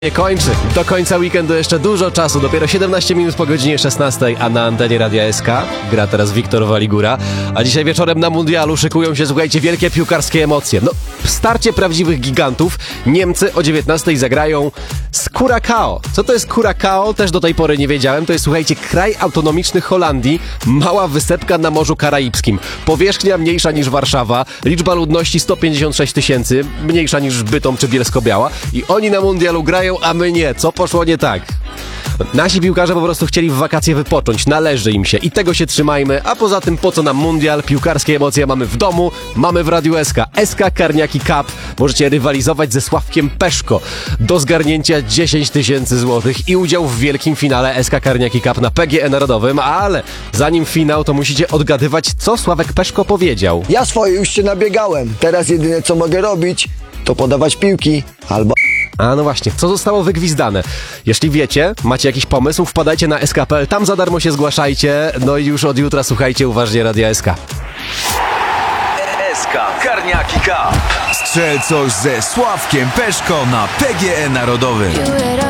Nie kończy. Do końca weekendu jeszcze dużo czasu. Dopiero 17 minut po godzinie 16, a na antenie Radia SK gra teraz Wiktor Waligura. A dzisiaj wieczorem na mundialu szykują się, słuchajcie, wielkie piłkarskie emocje. No, starcie prawdziwych gigantów. Niemcy o 19 zagrają z Curaçao. Co to jest Curaçao? Też do tej pory nie wiedziałem. To jest, słuchajcie, kraj autonomiczny Holandii. Mała wysepka na Morzu Karaibskim. Powierzchnia mniejsza niż Warszawa. Liczba ludności 156 tysięcy. Mniejsza niż Bytom czy Bielsko-Biała. I oni na mundialu grają, a my nie. Co poszło nie tak? Nasi piłkarze po prostu chcieli w wakacje wypocząć, należy im się i tego się trzymajmy, a poza tym po co nam mundial? Piłkarskie emocje mamy w domu, mamy w Radiu SK. SK Karniaki Cup. Możecie rywalizować ze Sławkiem Peszko. Do zgarnięcia 10 tysięcy złotych i udział w wielkim finale SK Karniaki Cup na PGE Narodowym, ale zanim finał, to musicie odgadywać, co Sławek Peszko powiedział. Ja swoje już się nabiegałem. Teraz jedyne co mogę robić, to podawać piłki albo... A no właśnie, co zostało wygwizdane? Jeśli wiecie, macie jakiś pomysł, wpadajcie na sk.pl, tam za darmo się zgłaszajcie, no i już od jutra słuchajcie uważnie Radia SK. SK Karniaki Cup. Strzel coś ze Sławkiem Peszko na PGE Narodowym.